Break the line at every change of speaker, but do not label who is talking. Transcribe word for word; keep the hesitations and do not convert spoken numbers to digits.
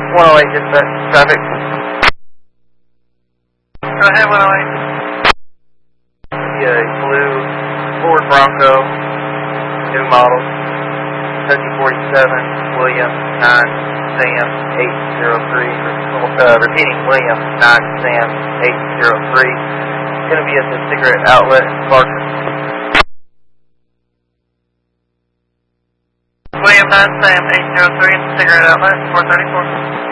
one oh eight, dispatch, traffic.
Go ahead, one oh eight.
Yeah, blue Ford Bronco, new model, Kentucky forty-seven, William, nine, Sam, eight zero three, uh, repeating William, nine, Sam, eight zero three. It's going to be at the cigarette outlet in Clarkson.
William, nine, Sam, eight zero three, cigarette outlet, four thirty-four.